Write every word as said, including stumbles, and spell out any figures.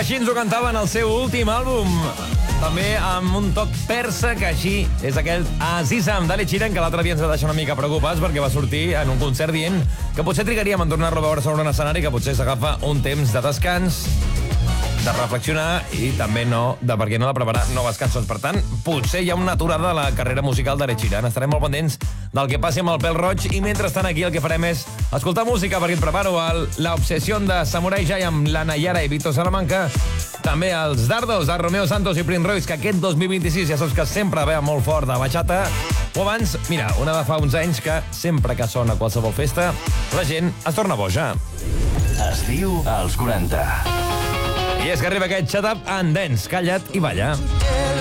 Així ens ho cantava en el seu últim àlbum. També amb un toc persa, que així és aquell Azizam d'Ali Chiren, que l'altre dia ens va deixar una mica preocupats perquè va sortir en un concert dient que potser trigaríem en tornar-lo a veure sobre un escenari, que potser s'agafa un temps de descans, de reflexionar i també no de per què no de preparar noves cançons. Per tant, potser hi ha una aturada a la carrera musical d'Ali Chiren. Estarem molt pendents del que passi amb el Pèl Roig i mentrestant aquí el que farem és escoltar música, perquè et preparo el, la obsessió de Samurai Jai amb la Nayara i Víctor Salamanca, també els Dardos de Romeo Santos i Prince Royce, que aquest dos mil vint-i-sis ja saps que sempre ve molt fort de bachata, o abans, mira, una de fa uns anys que sempre que sona qualsevol festa la gent es torna boja. Es diu als quaranta. I és que arriba aquest Shut Up and Dance, calla't i balla.